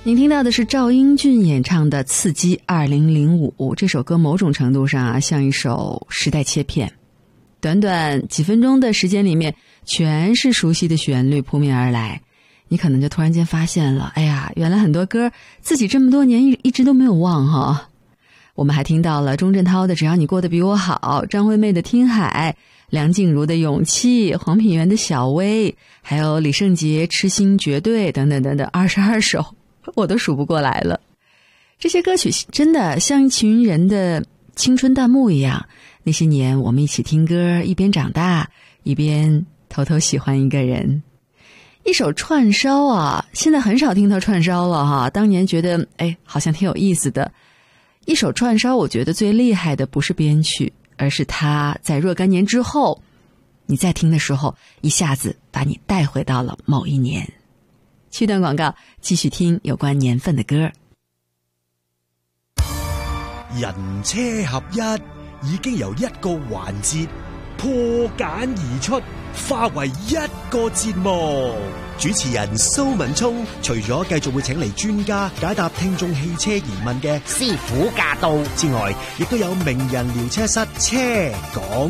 您听到的是赵英俊演唱的《刺激2005》，这首歌某种程度上像一首时代切片，短短几分钟的时间里面，全是熟悉的旋律扑面而来，你可能就突然间发现了，哎呀，原来很多歌自己这么多年一直都没有忘哈。我们还听到了钟镇涛的《只要你过得比我好》，张惠妹的《听海》，梁静茹的《勇气》，黄品源的《小薇》，还有李圣杰《痴心绝对》等等等等，22首我都数不过来了。这些歌曲真的像一群人的青春弹幕一样，那些年我们一起听歌，一边长大一边偷偷喜欢一个人。一首串烧啊，现在很少听到串烧了哈，当年觉得好像挺有意思的。一首串烧，我觉得最厉害的不是编曲，而是它在若干年之后，你在听的时候，一下子把你带回到了某一年。去段广告，继续听有关年份的歌。 人車合一已經由一個環節破繭而出，化為一個節目。主持人蘇文聰除咗繼續會請嚟專家解答聽眾汽車疑問嘅師傅駕到之外，亦都有名人聊車室車講